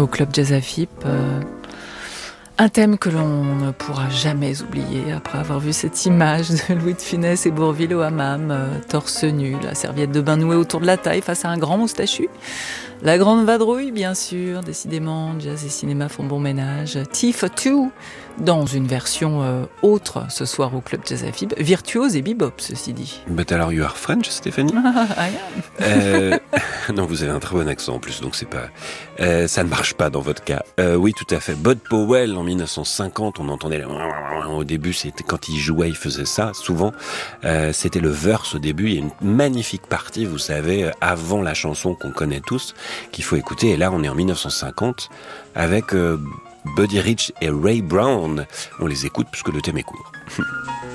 au Club Jazz Afip. Un thème que l'on ne pourra jamais oublier après avoir vu cette image de Louis de Funès et Bourvil au hammam, torse nu, la serviette de bain nouée autour de la taille face à un grand moustachu. La grande vadrouille, bien sûr, décidément, jazz et cinéma font bon ménage. Tea for Two, dans une version autre ce soir au Club Jazz Afib, virtuose et bebop, ceci dit. But alors, you are French, Stéphanie? I am. Non, vous avez un très bon accent en plus, donc c'est pas... ça ne marche pas dans votre cas. Oui, tout à fait. Bud Powell, en 1950, on entendait... Au début, c'était quand il jouait, il faisait ça, souvent. C'était le verse au début. Il y a une magnifique partie, vous savez, avant la chanson qu'on connaît tous, qu'il faut écouter. Et là, on est en 1950 avec Buddy Rich et Ray Brown. On les écoute puisque le thème est court.